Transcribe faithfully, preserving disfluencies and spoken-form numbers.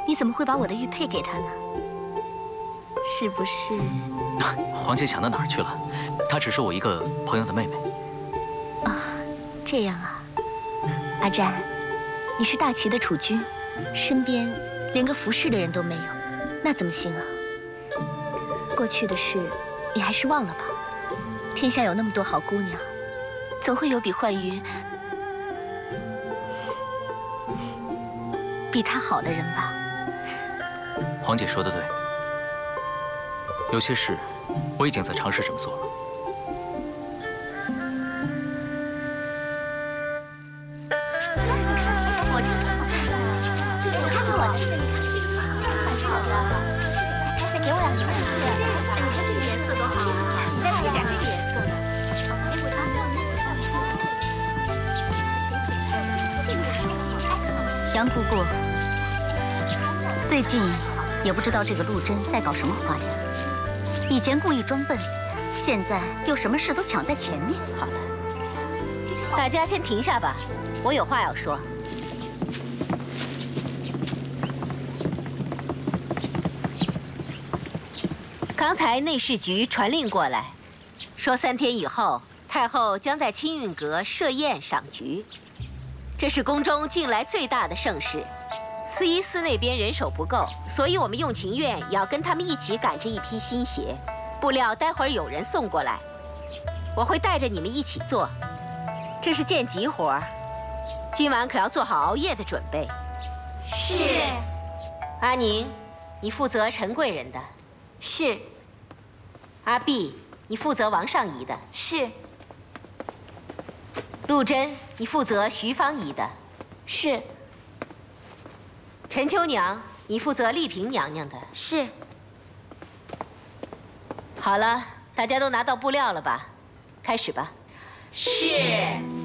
你怎么会把我的玉佩给他呢？是不是？ 皇姐想到哪儿去了？她只是我一个朋友的妹妹。 啊，这样啊。阿占，你是大齐的储君，身边连个服侍的人都没有，那怎么行啊？过去的事，你还是忘了吧。天下有那么多好姑娘，总会有比幻鱼比她好的人吧？ 皇姐说的对，有些事我已经在尝试这么做了。 我这个，这个看看我这个，你看这个蛮好的，再给我两个。你看这个颜色多好，你再买两个这个颜色的。杨姑姑，最近也不知道这个陆贞在搞什么花样。以前故意装笨，现在又什么事都抢在前面。好了， 大家先停下吧，我有话要说。刚才内侍局传令过来，说三天以后太后将在清运阁设宴赏菊。这是宫中近来最大的盛事，司仪司那边人手不够，所以我们用情院也要跟他们一起赶着一批新鞋。布料待会儿有人送过来，我会带着你们一起做。这是件急活儿，今晚可要做好熬夜的准备。 是。 阿宁，你负责陈贵人的。 是。 阿碧，你负责王尚仪的。 是。 陆贞，你负责徐芳仪的。 是。 陈秋娘，你负责丽萍娘娘的。 是。 好了，大家都拿到布料了吧？开始吧。 是。